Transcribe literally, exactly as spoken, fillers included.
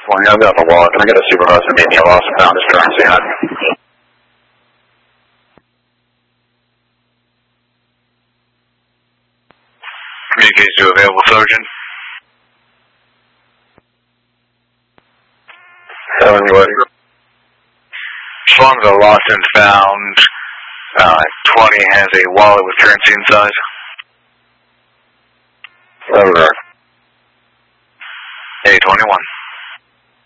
Well, yeah, I've got the wallet. Can I get a supervisor to meet me at lost and found this currency? Communicates to available Sergeant. Seven, you ready? Funds are lost and found. Uh, twenty has a wallet with currency inside. Seven, A twenty-one.